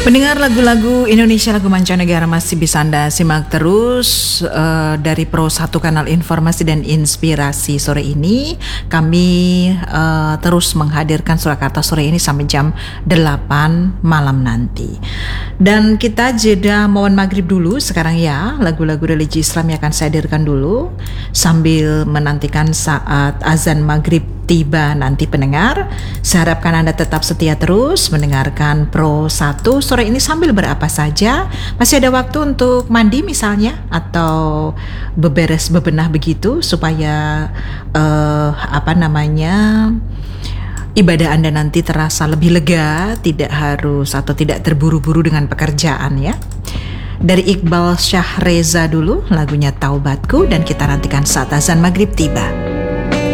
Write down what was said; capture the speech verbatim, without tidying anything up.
Pendengar lagu-lagu Indonesia, lagu mancanegara masih bisa Anda simak terus uh, dari Pro satu Kanal Informasi dan Inspirasi. Sore ini kami uh, terus menghadirkan Surakarta sore ini sampai jam delapan malam nanti. Dan kita jeda momen maghrib dulu sekarang ya. Lagu-lagu religi Islam yang akan saya hadirkan dulu sambil menantikan saat azan maghrib tiba nanti pendengar. Saya harapkan Anda tetap setia terus mendengarkan Pro satu sore ini sambil berapa saja. Masih ada waktu untuk mandi misalnya, atau beberes bebenah begitu supaya uh, apa namanya ibadah Anda nanti terasa lebih lega, tidak harus atau tidak terburu-buru dengan pekerjaan ya. Dari Iqbal Syahreza dulu lagunya Taubatku, dan kita nantikan saat azan maghrib tiba.